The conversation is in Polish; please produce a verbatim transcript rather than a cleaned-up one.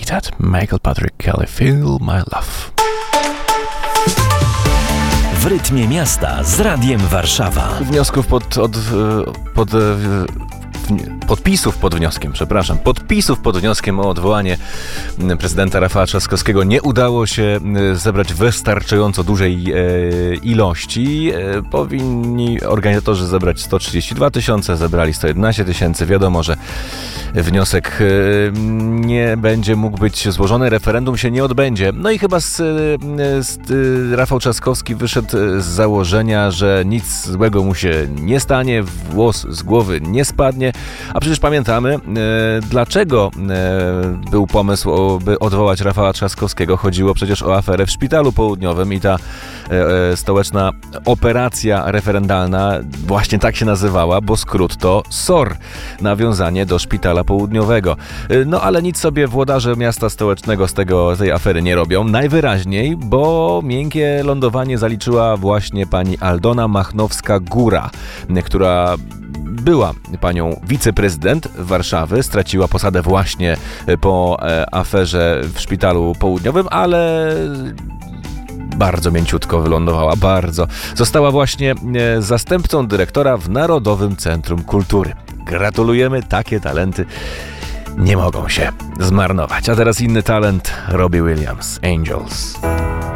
That. Michael Patrick Kelly, Feel My Love. W rytmie miasta z Radiem Warszawa. Wniosków pod... Od, pod, pod podpisów pod wnioskiem, przepraszam, podpisów pod wnioskiem o odwołanie prezydenta Rafała Trzaskowskiego nie udało się zebrać wystarczająco dużej e, ilości. E, powinni organizatorzy zebrać sto trzydzieści dwa tysiące, zebrali sto jedenaście tysięcy. Wiadomo, że wniosek e, nie będzie mógł być złożony, referendum się nie odbędzie. No i chyba z, z, Rafał Trzaskowski wyszedł z założenia, że nic złego mu się nie stanie, włos z głowy nie spadnie. A przecież pamiętamy, e, dlaczego e, był pomysł, o, by odwołać Rafała Trzaskowskiego. Chodziło przecież o aferę w Szpitalu Południowym i ta e, stołeczna operacja referendalna właśnie tak się nazywała, bo skrót to S O R, nawiązanie do Szpitala Południowego. E, no ale nic sobie włodarze miasta stołecznego z tego, tej afery nie robią. Najwyraźniej, bo miękkie lądowanie zaliczyła właśnie pani Aldona Machnowska-Góra, która była panią wiceprezydent Warszawy, straciła posadę właśnie po e, aferze w Szpitalu Południowym, ale bardzo mięciutko wylądowała, bardzo. Została właśnie e, zastępcą dyrektora w Narodowym Centrum Kultury. Gratulujemy, takie talenty nie mogą się zmarnować. A teraz inny talent, Robbie Williams, Angels.